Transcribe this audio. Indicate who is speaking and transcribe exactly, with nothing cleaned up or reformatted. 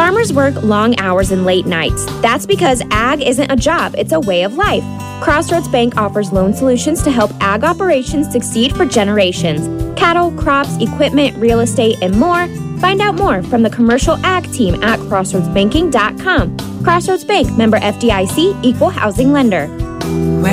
Speaker 1: Farmers work long hours and late nights. That's because ag isn't a job, it's a way of life. Crossroads Bank offers loan solutions to help ag operations succeed for generations. Cattle, crops, equipment, real estate, and more. Find out more from the commercial ag team at crossroads banking dot com. Crossroads Bank, member F D I C, equal housing lender.